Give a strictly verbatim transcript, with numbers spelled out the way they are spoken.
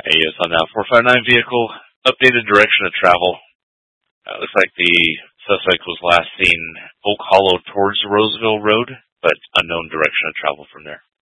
Hey, yes, on that four five nine vehicle, updated direction of travel. Uh, looks like the suspect was last seen Oak Hollow towards Roseville Road, but unknown direction of travel from there.